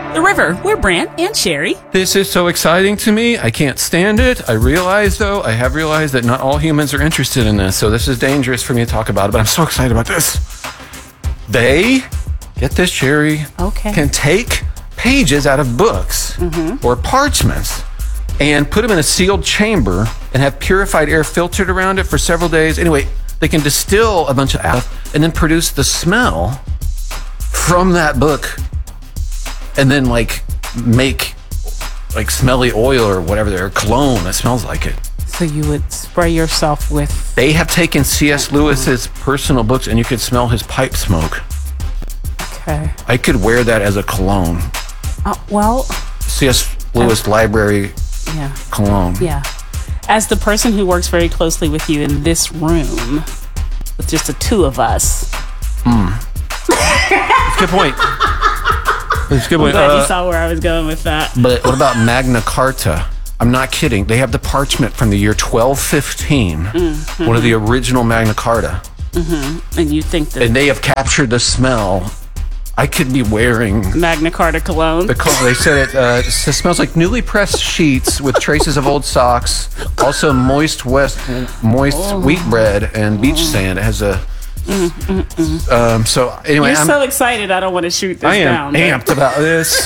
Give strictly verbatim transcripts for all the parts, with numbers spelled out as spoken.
The River. We're Brant and Sherry. This is so exciting to me. I can't stand it. I realize, though, I have realized that not all humans are interested in this, so this is dangerous for me to talk about it, but I'm so excited about this. They, get this, Sherry, okay. can take pages out of books mm-hmm. or parchments and put them in a sealed chamber and have purified air filtered around it for several days. Anyway, they can distill a bunch of stuff and then produce the smell from that book and then like make like smelly oil or whatever, their cologne that smells like it. So you would spray yourself with... They have taken C S Lewis's personal books and you could smell his pipe smoke. Okay. I could wear that as a cologne. Uh, well... C S Lewis uh, Library yeah. cologne. Yeah. As the person who works very closely with you in this room, with just the two of us... Hmm. That's a good point. That's a good point. I'm glad uh, you saw where I was going with that. But what about Magna Carta? I'm not kidding. They have the parchment from the year twelve fifteen, mm-hmm. one of the original Magna Carta. Mm-hmm. And you think that... And they have captured the smell. I could be wearing... Magna Carta cologne. The cologne. They said it, uh, it smells like newly pressed sheets with traces of old socks. Also moist west, moist oh. wheat bread and beach oh. sand. It has a... Mm, mm, mm. Um, so anyway, You're I'm so excited. I don't want to shoot this I am down. amped but... about this.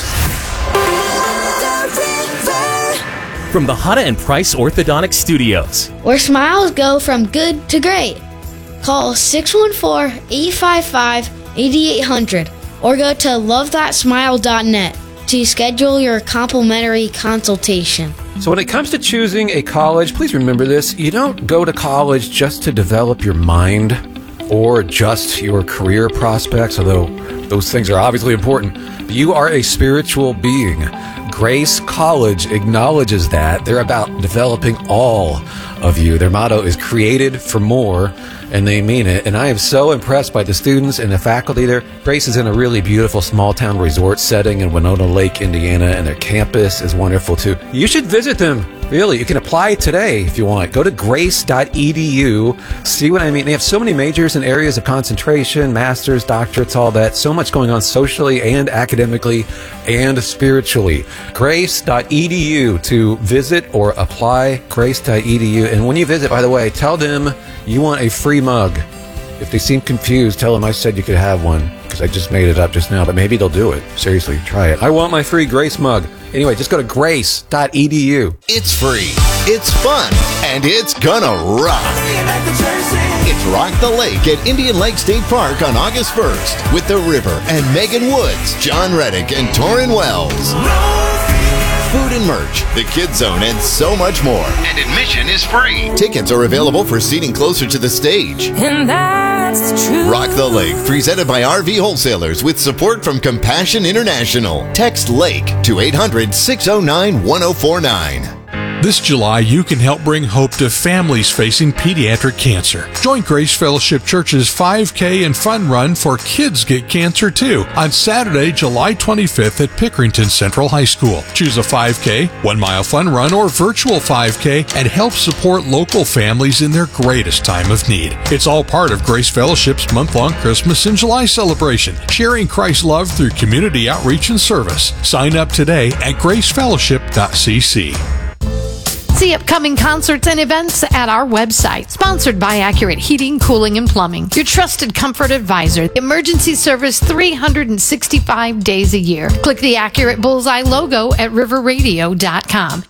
From the Hutta and Price Orthodontic Studios, where smiles go from good to great. Call six one four, eight five five, eight eight zero zero or go to love that smile dot net to schedule your complimentary consultation. So when it comes to choosing a college, please remember this. You don't go to college just to develop your mind or just your career prospects, although those things are obviously important. You are a spiritual being. Grace College acknowledges that. They're about developing all of you. Their motto is created for more, and they mean it. And I am so impressed by the students and the faculty there. Grace is in a really beautiful small-town resort setting in Winona Lake, Indiana, and their campus is wonderful, too. You should visit them. Really, you can apply today if you want. Go to grace dot e d u. See what I mean? They have so many majors and areas of concentration, masters, doctorates, all that. So much going on socially and academically and spiritually. grace dot e d u to visit or apply. grace dot e d u. And when you visit, by the way, tell them you want a free mug. If they seem confused, tell them I said you could have one, because I just made it up just now, but maybe they'll do it. Seriously, try it. I want my free Grace mug. Anyway, just go to grace dot e d u. It's free, it's fun, and it's gonna rock. It's Rock the Lake at Indian Lake State Park on August first with The River and Megan Woods, John Reddick, and Torrin Wells. Food and merch, the Kids Zone, and so much more. And admission is free. Tickets are available for seating closer to the stage. And that's true. Rock the Lake, presented by R V Wholesalers with support from Compassion International. Text LAKE to eight hundred, six oh nine, one oh four nine. This July, you can help bring hope to families facing pediatric cancer. Join Grace Fellowship Church's five K and Fun Run for Kids Get Cancer Too on Saturday, July twenty-fifth at Pickerington Central High School. Choose a five K, one-mile fun run, or virtual five K and help support local families in their greatest time of need. It's all part of Grace Fellowship's month-long Christmas in July celebration, sharing Christ's love through community outreach and service. Sign up today at grace fellowship dot c c. See upcoming concerts and events at our website. Sponsored by Accurate Heating, Cooling, and Plumbing. Your trusted comfort advisor. Emergency service three hundred sixty-five days a year. Click the Accurate Bullseye logo at river radio dot com.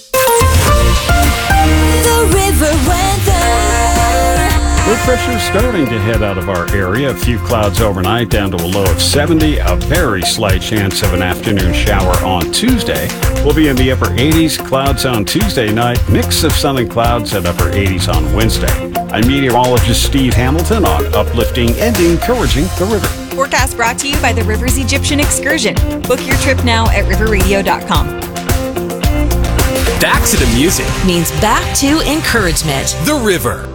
The River weather. Low pressure starting to head out of our area. A few clouds overnight down to a low of seventy. A very slight chance of an afternoon shower on Tuesday. We'll be in the upper eighties. Clouds on Tuesday night. Mix of sun and clouds at upper eighties on Wednesday. I'm meteorologist Steve Hamilton on uplifting and encouraging the river. Forecast brought to you by the River's Egyptian Excursion. Book your trip now at river radio dot com. Back to the music means back to encouragement. The River.